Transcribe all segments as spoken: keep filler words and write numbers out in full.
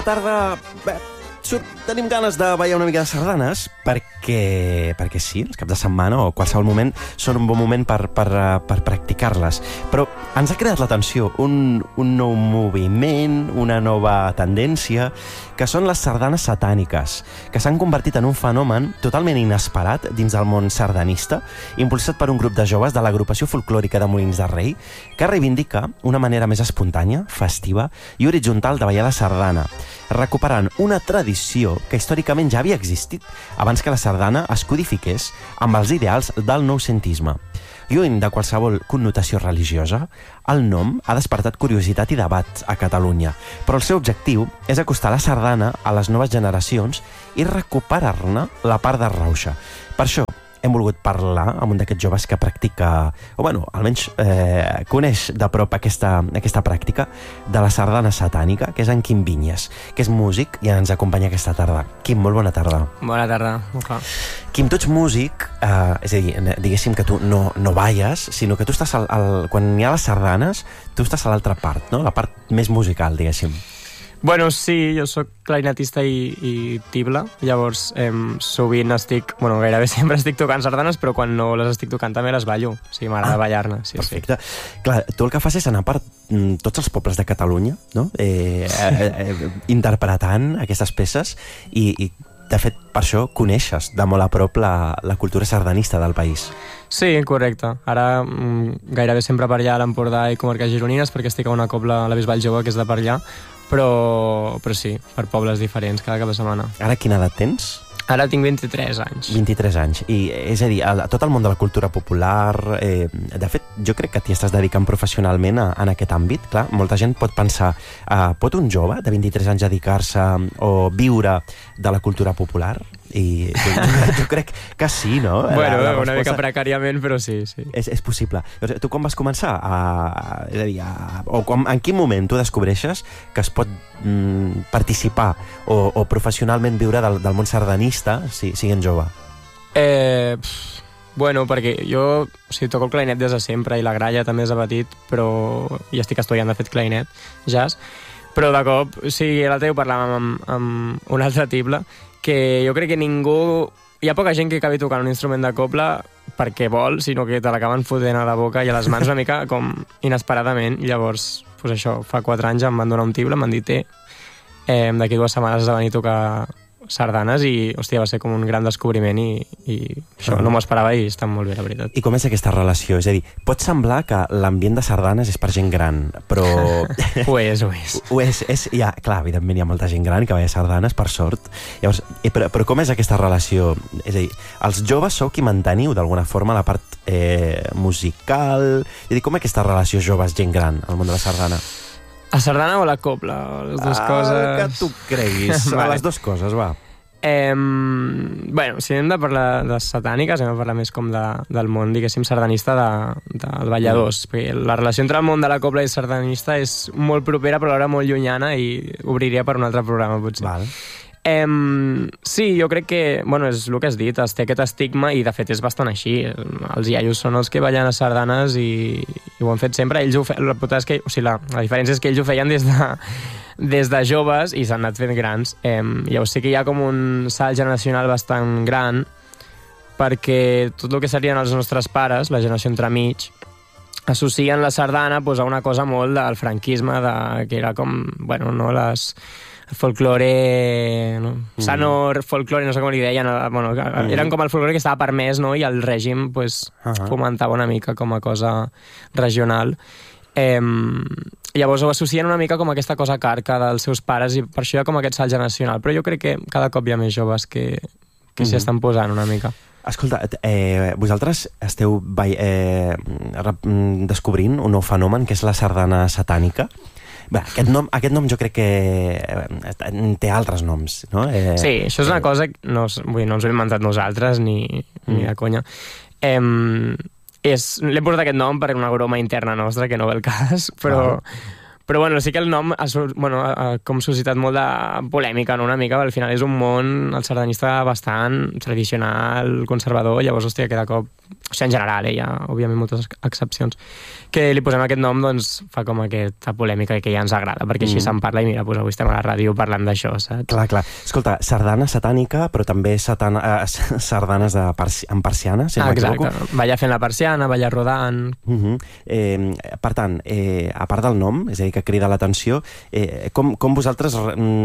Tarda... Bé, surt, tenim ganes de ballar una mica de sardanes perquè, perquè sí, els caps de setmana o qualsevol moment són un bon moment per, per, per practicar-les. Però ens ha creat l'atenció un, un nou moviment, una nova tendència, que són les sardanes satàniques, que s'han convertit en un fenomen totalment inesperat dins del món sardanista, impulsat per un grup de joves de l'agrupació folclòrica de Molins de Rei, que reivindica una manera més espontània, festiva i horitzontal de ballar la sardana, recuperant una tradició que històricament ja havia existit abans que la sardana es codifiqués amb els ideals del noucentisme. Lluny de qualsevol connotació religiosa, el nom ha despertat curiositat i debat a Catalunya, però el seu objectiu és acostar la sardana a les noves generacions i recuperar-ne la part de rauxa. Per això hem volgut parlar amb un d'aquests joves que practica, o bueno, almenys eh, coneix de prop aquesta, aquesta pràctica de la sardana satànica, que és en Quim Vinyes, que és músic i ens acompanya aquesta tarda. Quim, molt bona tarda. Bona tarda, molt clar. Quim, tu ets músic, eh, és a dir, diguéssim que tu no, no balles, sinó que tu estàs, al, al, quan hi ha les sardanes, tu estàs a l'altra part, no? La part més musical, diguéssim. Bueno, sí, jo sóc clarinetista i, i tible, llavors eh, sovint estic, bueno, gairebé sempre estic tocant sardanes, però quan no les estic tocant també les ballo, o sigui, m'agrada ah, ballar-ne. Sí, perfecte. Sí. Clar, tu el que fas és anar per mm, tots els pobles de Catalunya, no? Eh, eh, eh, interpretant aquestes peces i, i de fet, per això coneixes de molt a prop la, la cultura sardanista del país. Sí, correcte. Ara mm, gairebé sempre per allà a l'Empordà i comarques gironines, perquè estic a una cobla a la Bisbal Jove, que és de per allà, però, però sí, per pobles diferents cada cap de setmana. Ara quina edat tens? Ara tinc vint-i-tres anys. vint-i-tres anys. I, és a dir, a, a tot el món de la cultura popular... Eh, de fet, jo crec que t'hi estàs dedicant professionalment a, en aquest àmbit. Clar, molta gent pot pensar, eh, pot un jove de vint-i-tres anys dedicar-se o viure de la cultura popular? I jo, jo crec que sí, no? Bueno, la, la una mica precàriament, però sí, sí. És, és possible. Tu quan vas començar? A, és a dir, a, o quan, en quin moment tu descobreixes que es pot mm, participar o, o professionalment viure del, del món sardanista si, siguent jove? Eh, pff, bueno, perquè jo o sigui, toco el clarinet des de sempre i la gralla també és de petit, però ja estic estudiant de fet clarinet, jazz, però de cop, o sigui, l'altre dia ho parlàvem amb, amb un altre tible, que jo crec que ningú... Hi ha poca gent que acabi tocant un instrument de cobla perquè vol, sinó que te l'acaben fotent a la boca i a les mans una mica com inesperadament. Llavors, pues això, fa quatre anys em van donar un tible, m'han dit, eh, d'aquí dues setmanes has de venir a tocar sardanes i, hòstia, va ser com un gran descobriment i, i això no m'ho esperava i està molt bé, la veritat. I com és aquesta relació? És a dir, pot semblar que l'ambient de sardanes és per gent gran, però... ho és, ho és. Ho és, és ja, clar, evidentment hi ha molta gent gran que veia sardanes, per sort. Llavors, però, però com és aquesta relació? És a dir, els joves sou qui manteniu d'alguna forma la part eh, musical? És a dir, com és aquesta relació joves-gent gran al món de la sardana? A sardana o a la cobla? Les dues ah, coses... El que tu creguis. Vale. Les dues coses, va. Eh, bueno, si hem de parlar de satàniques, hem de parlar més com de, del món, diguéssim, sardanista de, del balladors. Mm. Perquè la relació entre el món de la cobla i sardanista és molt propera, però alhora molt llunyana i obriria per un altre programa, potser. Val. Eh, sí, jo crec que, bueno, és el que has dit, es té aquest estigma i de fet és bastant així. Els iaios són els que ballen a sardanes i, i ho han fet sempre. Ells ho fe... la, és que, o sigui, la, la diferència és que ells ho feien des de, des de joves i s'han anat fent grans. Eh, llavors sí que hi ha com un salt generacional bastant gran perquè tot el que serien els nostres pares, la generació entremig, associen la sardana pues, a una cosa molt del franquisme, de, que era com, bueno, no, les... folklore, no? Mm. Sanor, folklore, no sé com li deien, bueno, mm. eren com el folklore que estava permès, no? I el règim pues, uh -huh. fomentava una mica com a cosa regional. Eh, llavors ho associen una mica com a aquesta cosa carca dels seus pares i per això hi ha com aquest salt generacional, però jo crec que cada cop hi ha més joves que, que mm. s'hi estan posant una mica. Escolta, eh, vosaltres esteu eh, descobrint un nou fenomen que és la sardana satànica. Bé, aquest nom, aquest nom jo crec que té altres noms, no? Eh, sí, això és una cosa que no, vull dir, no ens ho hem inventat nosaltres, ni, mm. ni de conya. Eh, l'hem posat aquest nom per una broma interna nostra, que no ve el cas, però, Però bueno, sí que el nom ha, bueno, ha com suscitat molt de polèmica, no? Una mica, al final és un món, el sardanista, bastant tradicional, conservador, llavors, hòstia, que de cop... O sigui, en general, eh, hi ha, òbviament, moltes excepcions. Que li posem aquest nom, doncs, fa com aquesta polèmica que ja ens agrada, perquè així mm. se'n parla i mira, doncs avui estem a la ràdio parlant d'això, saps? Clar, clar. Escolta, sardana satànica, però també satana, eh, sardanes de persi en persiana, si no ah, exacte. m'equivoco. Ballar fent la persiana, ballar rodant... Uh -huh. eh, per tant, eh, a part del nom, és a dir, que crida l'atenció, eh, com, com vosaltres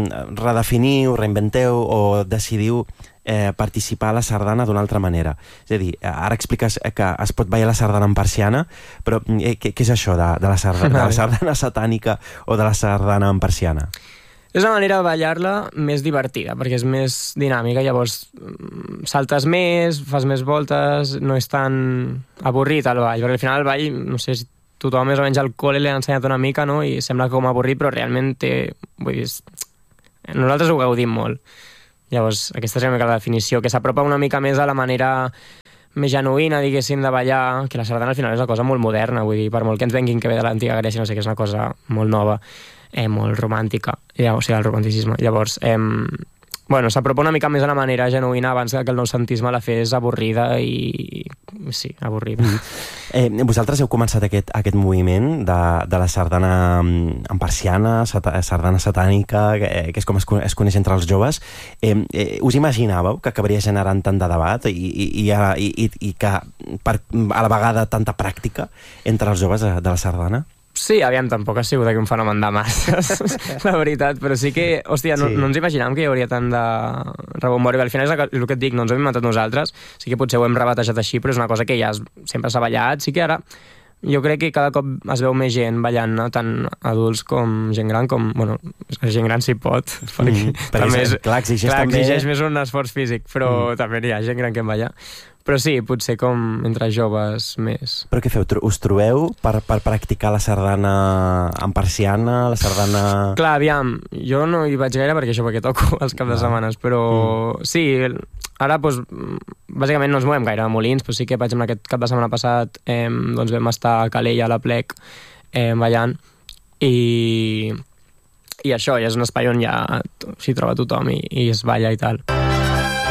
redefiniu, reinventeu o decidiu eh, participar a la sardana d'una altra manera? És a dir, ara expliques que es pot ballar la sardana en persiana, però eh, què, què és això de, de, la sardana, de la sardana satànica o de la sardana en persiana? És una manera de ballar-la més divertida, perquè és més dinàmica, llavors saltes més, fas més voltes, no és tan avorrit el ball, perquè al final el ball, no sé si tothom més o menys al col·le l'ha ensenyat una mica, no? I sembla com avorrit, però realment té... Vull dir, nosaltres ho gaudim molt. Llavors, aquesta és una mica la definició, que s'apropa una mica més a la manera més genuïna, diguéssim, de ballar, que la sardana al final és una cosa molt moderna, vull dir, per molt que ens venguin que ve de l'antiga Grècia, no sé, que és una cosa molt nova, eh, molt romàntica, o sigui, el romanticisme. Llavors, eh, bueno, s'apropa una mica més a la manera genuïna abans que el noucentisme la fes avorrida i... sí, avorrida. Mm. Eh, vosaltres heu començat aquest, aquest moviment de, de la sardana en persiana, sata, sardana satànica, que, que és com es, es coneix entre els joves. Eh, eh, us imaginàveu que acabaria generant tant de debat i, i, i, i, i, i que per, a la vegada tanta pràctica entre els joves de, de la sardana? Sí, aviam, tampoc ha sigut aquí un fenomen de masses, la veritat, però sí que, hòstia, no, sí. no ens imaginàvem que hi hauria tant de rebombori. Al final és el que et dic, no ens ho hem inventat nosaltres, sí que potser ho hem rebatejat així, però és una cosa que ja sempre s'ha ballat, sí que ara jo crec que cada cop es veu més gent ballant, no? Tant adults com gent gran, com, bueno, gent gran si pot, perquè mm, també és, clar, exigeix, clar, també... exigeix més un esforç físic, però mm. també hi ha gent gran que en balla. Però sí, potser com entre joves més. Però què feu? Us trobeu per, per practicar la sardana en persiana, la sardana... Clar, aviam, jo no hi vaig gaire perquè això perquè toco els caps de setmanes, però mm. sí, ara doncs, bàsicament no ens movem gaire a Molins, però sí que, per exemple, aquest cap de setmana passat eh, doncs vam estar a Calella, a la Plec, eh, ballant, i, i això, ja és un espai on ja s'hi troba tothom i, i es balla i tal.